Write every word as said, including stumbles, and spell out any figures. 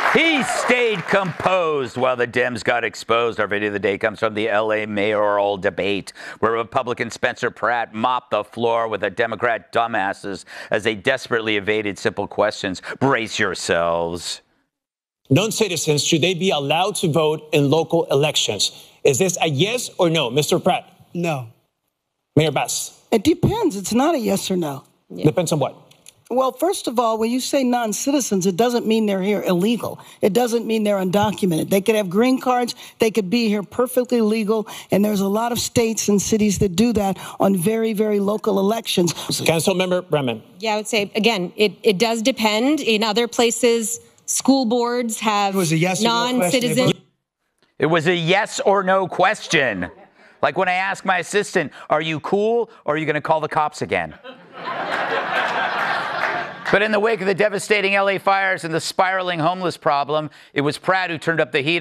He stayed composed while the Dems got exposed. Our video of the day comes from the L A mayoral debate, where Republican Spencer Pratt mopped the floor with the Democrat dumbasses as they desperately evaded simple questions. Brace yourselves. Non-citizens, should they be allowed to vote in local elections? Is this a yes or no, Mister Pratt? No. Mayor Bass? It depends. It's not a yes or no. Yeah. Depends on what? Well, first of all, when you say non-citizens, it doesn't mean they're here illegal. It doesn't mean they're undocumented. They could have green cards. They could be here perfectly legal. And there's a lot of states and cities that do that on very, very local elections. Councilmember Bremen. Yeah, I would say, again, it, it does depend. In other places, school boards have It was a yes or no non-citizens. It was a yes or no question. Like when I ask my assistant, are you cool or are you going to call the cops again? But in the wake of the devastating L A fires and the spiraling homeless problem, it was Pratt who turned up the heat.